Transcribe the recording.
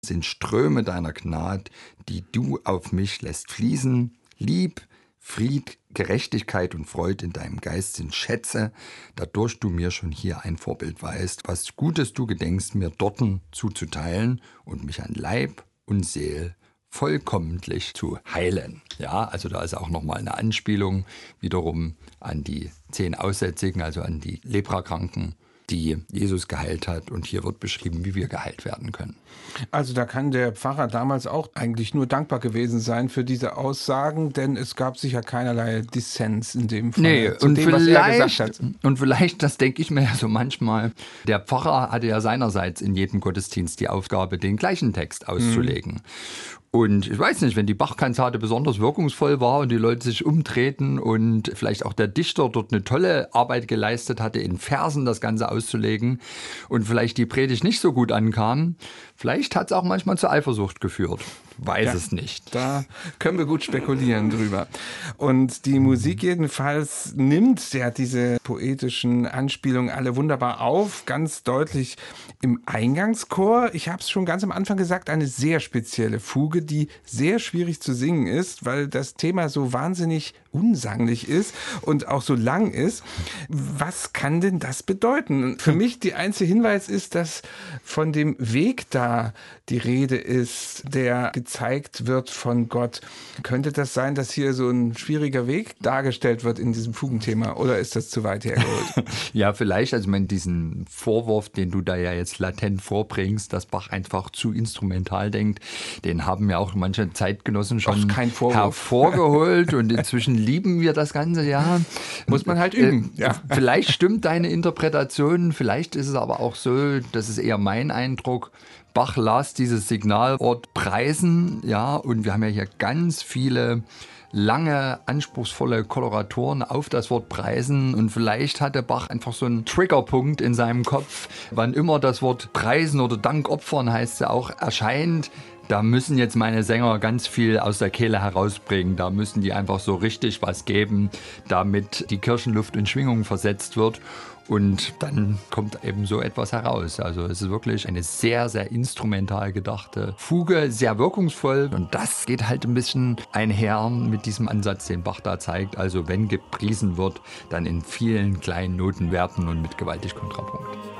sind Ströme deiner Gnade, die du auf mich lässt fließen. Lieb, Fried, Gerechtigkeit und Freude in deinem Geist sind Schätze, dadurch du mir schon hier ein Vorbild weißt, was Gutes du gedenkst, mir dorten zuzuteilen und mich an Leib und Seele vollkommentlich zu heilen. Ja, also da ist auch nochmal eine Anspielung wiederum an die 10 Aussätzigen, also an die Leprakranken, die Jesus geheilt hat. Und hier wird beschrieben, wie wir geheilt werden können. Also da kann der Pfarrer damals auch eigentlich nur dankbar gewesen sein für diese Aussagen, denn es gab sicher keinerlei Dissens in dem Fall zu dem, was er gesagt hat. Und vielleicht, das denke ich mir ja so manchmal, der Pfarrer hatte ja seinerseits in jedem Gottesdienst die Aufgabe, den gleichen Text auszulegen. Und ich weiß nicht, wenn die Bachkantate besonders wirkungsvoll war und die Leute sich umdrehten und vielleicht auch der Dichter dort eine tolle Arbeit geleistet hatte, in Versen das Ganze auszulegen und vielleicht die Predigt nicht so gut ankam, vielleicht hat es auch manchmal zur Eifersucht geführt. Weiß es nicht. Da können wir gut spekulieren drüber. Und die Musik jedenfalls nimmt ja diese poetischen Anspielungen alle wunderbar auf, ganz deutlich im Eingangschor. Ich habe es schon ganz am Anfang gesagt, eine sehr spezielle Fuge, die sehr schwierig zu singen ist, weil das Thema so wahnsinnig unsanglich ist und auch so lang ist. Was kann denn das bedeuten? Für mich der einzige Hinweis ist, dass von dem Weg da die Rede ist, der gezeigt wird von Gott. Könnte das sein, dass hier so ein schwieriger Weg dargestellt wird in diesem Fugenthema, oder ist das zu weit hergeholt? Ja, vielleicht. Also diesen Vorwurf, den du da ja jetzt latent vorbringst, dass Bach einfach zu instrumental denkt, den haben ja auch manche Zeitgenossen schon hervorgeholt und inzwischen lieben wir das Ganze, ja. Muss man halt üben. Vielleicht stimmt deine Interpretation, vielleicht ist es aber auch so, das ist eher mein Eindruck, Bach las dieses Signalwort preisen, ja, und wir haben ja hier ganz viele lange, anspruchsvolle Koloraturen auf das Wort preisen und vielleicht hatte Bach einfach so einen Triggerpunkt in seinem Kopf, wann immer das Wort preisen oder Dank opfern heißt es ja auch, erscheint. Da müssen jetzt meine Sänger ganz viel aus der Kehle herausbringen. Da müssen die einfach so richtig was geben, damit die Kirchenluft in Schwingung versetzt wird. Und dann kommt eben so etwas heraus. Also es ist wirklich eine sehr, sehr instrumental gedachte Fuge, sehr wirkungsvoll. Und das geht halt ein bisschen einher mit diesem Ansatz, den Bach da zeigt. Also wenn gepriesen wird, dann in vielen kleinen Notenwerten und mit gewaltig Kontrapunkt.